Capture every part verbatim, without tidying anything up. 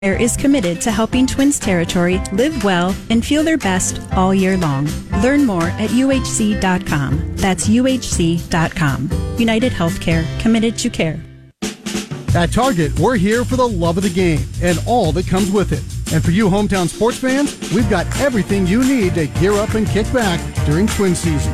is committed to helping Twins Territory live well and feel their best all year long. Learn more at U H C dot com. That's U H C dot com. United Healthcare, committed to care. At Target, we're here for the love of the game and all that comes with it. And for you hometown sports fans, we've got everything you need to gear up and kick back during Twin season.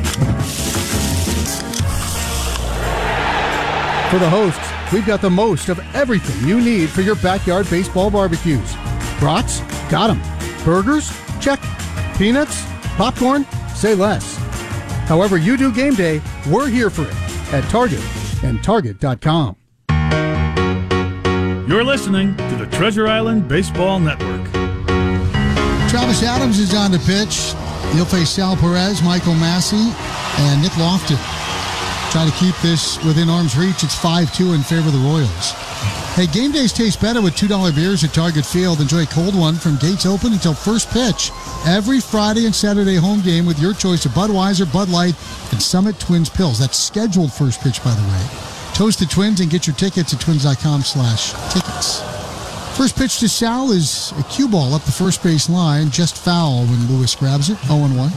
For the hosts, we've got the most of everything you need for your backyard baseball barbecues. Brats? Got 'em. Burgers? Check. Peanuts? Popcorn? Say less. However you do game day, we're here for it at Target and Target dot com. You're listening to the Treasure Island Baseball Network. Travis Adams is on the pitch. He'll face Sal Perez, Michael Massey, and Nick Lofton. Try to keep this within arm's reach. It's five two in favor of the Royals. Hey, game days taste better with two dollar beers at Target Field. Enjoy a cold one from gates open until first pitch. Every Friday and Saturday home game with your choice of Budweiser, Bud Light, and Summit Twins Pills. That's scheduled first pitch, by the way. Toast the Twins and get your tickets at twins dot com slash tickets. First pitch to Sal is a cue ball up the first base line. Just foul when Lewis grabs it. oh and one.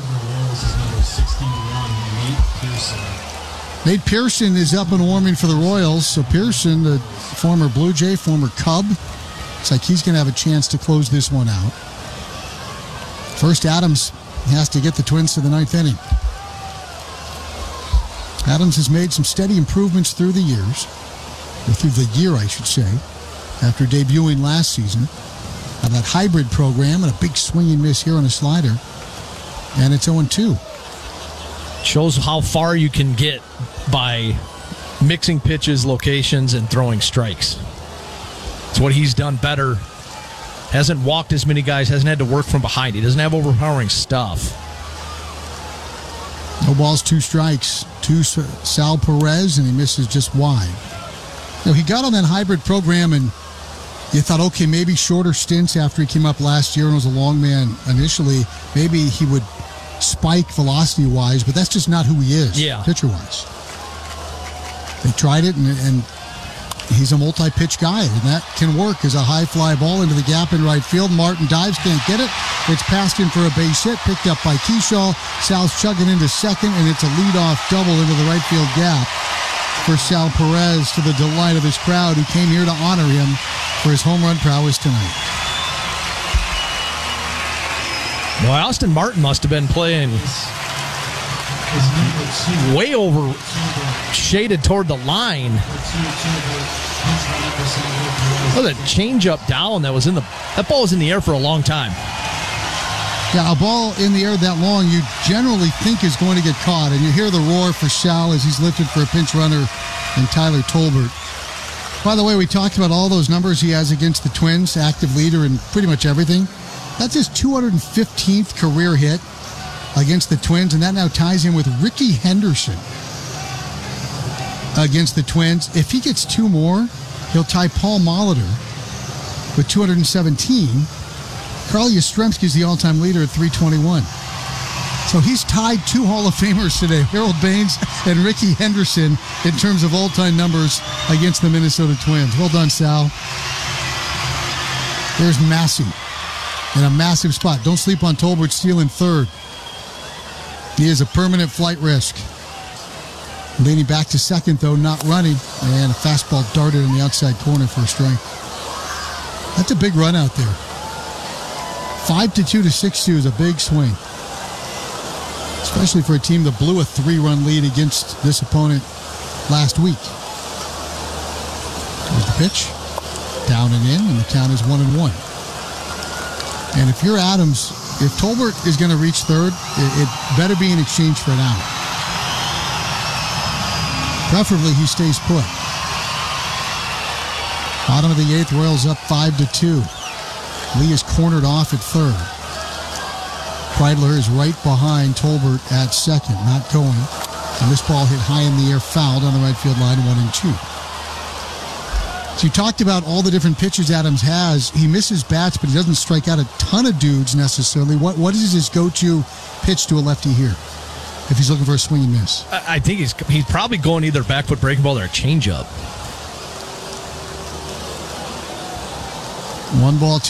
Nate Pearson is up and warming for the Royals. So Pearson, the former Blue Jay, former Cub, it's like he's going to have a chance to close this one out. First, Adams has to get the Twins to the ninth inning. Adams has made some steady improvements through the years, or through the year, I should say, after debuting last season. Of that hybrid program and a big swing and miss here on a slider. And it's oh and two. Shows how far you can get by mixing pitches, locations, and throwing strikes. It's what he's done better. Hasn't walked as many guys, hasn't had to work from behind. He doesn't have overpowering stuff. No balls, two strikes. Two Sal Perez, and he misses just wide. You know, he got on that hybrid program, and you thought, okay, maybe shorter stints after he came up last year and was a long man initially. Maybe he would spike velocity-wise, but that's just not who he is, yeah. pitcher-wise. They tried it, and, and he's a multi-pitch guy, and that can work as a high fly ball into the gap in right field. Martin dives, can't get it. It's passed in for a base hit, picked up by Keyshaw. Sal's chugging into second, and it's a leadoff double into the right field gap for Sal Perez, to the delight of his crowd, who came here to honor him for his home run prowess tonight. Well, Austin Martin must have been playing way over, shaded toward the line. Oh, the changeup down that was in the that ball was in the air for a long time. Yeah, a ball in the air that long you generally think is going to get caught, and you hear the roar for Sal as he's lifted for a pinch runner and Tyler Tolbert. By the way, we talked about all those numbers he has against the Twins, active leader in pretty much everything. That's his two hundred fifteenth career hit against the Twins, and that now ties in with Ricky Henderson against the Twins. If he gets two more, he'll tie Paul Molitor with two hundred seventeen. Carl Yastrzemski is the all-time leader at three twenty-one. So he's tied two Hall of Famers today, Harold Baines and Ricky Henderson, in terms of all-time numbers against the Minnesota Twins. Well done, Sal. There's Massey in a massive spot. Don't sleep on Tolbert stealing third. He is a permanent flight risk. Leaning back to second, though, not running. And a fastball darted in the outside corner for a strike. That's a big run out there. Five to two to six two is a big swing, especially for a team that blew a three-run lead against this opponent last week. There's the pitch, down and in, and the count is one and one. And if you're Adams, if Tolbert is going to reach third, it, it better be in exchange for an out. Preferably he stays put. Bottom of the eighth, Royals up five to two. Lee is cornered off at third. Kreidler is right behind Tolbert at second, not going. And this ball hit high in the air, fouled on the right field line, one and two. So you talked about all the different pitches Adams has. He misses bats, but he doesn't strike out a ton of dudes necessarily. What What is his go-to pitch to a lefty here, if he's looking for a swing and miss? I think he's he's probably going either back foot breaking ball or a changeup. One ball,